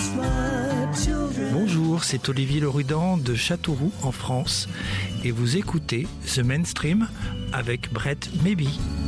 Bonjour, c'est Olivier Lerudan de Châteauroux en France et vous écoutez The Mainstream avec Brett Maybe.